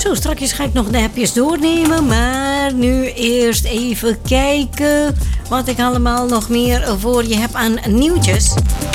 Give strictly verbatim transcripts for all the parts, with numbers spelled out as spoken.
Zo, straks ga ik nog de appjes doornemen. Maar nu eerst even kijken wat ik allemaal nog meer voor je heb aan nieuwtjes.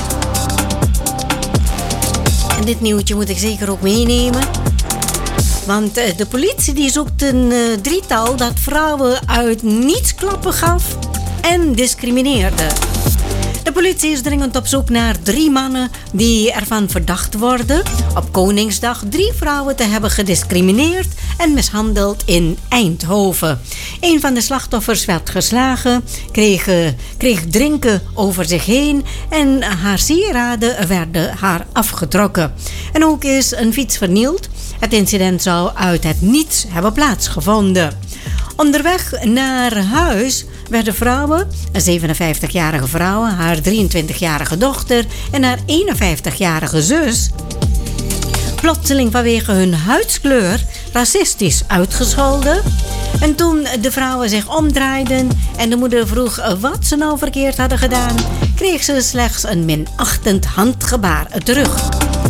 En dit nieuwtje moet ik zeker ook meenemen. Want de politie die zoekt een uh, drietal dat vrouwen uit niets klappen gaf en discrimineerde. De politie is dringend op zoek naar drie mannen die ervan verdacht worden op Koningsdag drie vrouwen te hebben gediscrimineerd en mishandeld in Eindhoven. Een van de slachtoffers werd geslagen, kreeg, kreeg drinken over zich heen en haar sieraden werden haar afgetrokken. En ook is een fiets vernield. Het incident zou uit het niets hebben plaatsgevonden. Onderweg naar huis werden vrouwen, een zevenenvijftigjarige vrouw, haar drieëntwintigjarige dochter en haar eenenvijftigjarige zus, plotseling vanwege hun huidskleur racistisch uitgescholden. En toen de vrouwen zich omdraaiden en de moeder vroeg wat ze nou verkeerd hadden gedaan, kreeg ze slechts een minachtend handgebaar terug.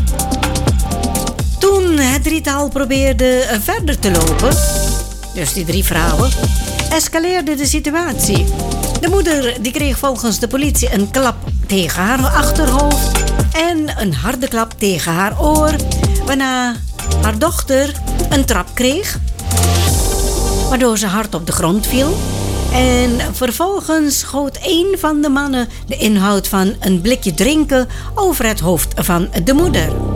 Toen het drietal probeerde verder te lopen, dus die drie vrouwen, escaleerde de situatie. De moeder die kreeg volgens de politie een klap tegen haar achterhoofd en een harde klap tegen haar oor, waarna haar dochter een trap kreeg, waardoor ze hard op de grond viel. En vervolgens schoot een van de mannen de inhoud van een blikje drinken over het hoofd van de moeder.